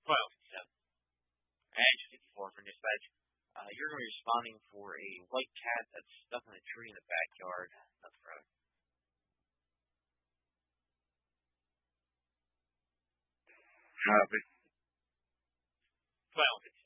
12:57. Engine 54 for dispatch. You're going to be responding for a white cat that's stuck in a tree in the backyard. Nothing wrong. Copy. 12:57.